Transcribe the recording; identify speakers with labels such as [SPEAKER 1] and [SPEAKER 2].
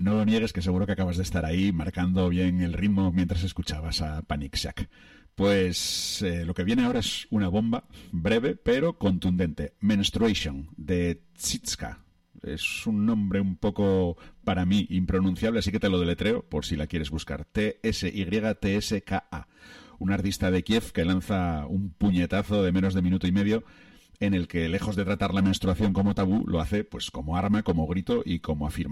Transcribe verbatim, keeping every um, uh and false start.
[SPEAKER 1] no lo niegues, que seguro que acabas de estar ahí marcando bien el ritmo mientras escuchabas a Panic Shack. Pues eh, lo que viene ahora es una bomba, breve pero contundente. Menstruation, de Tsitska. Es un nombre un poco, para mí, impronunciable, así que te lo deletreo por si la quieres buscar. T S Y T S K A. Un artista de Kiev que lanza un puñetazo de menos de minuto y medio en el que, lejos de tratar la menstruación como tabú, lo hace pues como arma, como grito y como afirmación.